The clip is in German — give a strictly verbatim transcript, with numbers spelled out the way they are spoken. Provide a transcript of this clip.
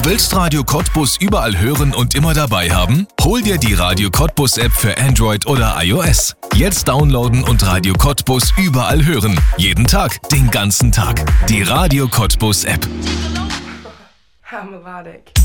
willst Radio Cottbus überall hören und immer dabei haben? Hol dir die Radio Cottbus App für Android oder iOS. Jetzt downloaden und Radio Cottbus überall hören. Jeden Tag, den ganzen Tag. Die Radio Cottbus App. Hammerwadig.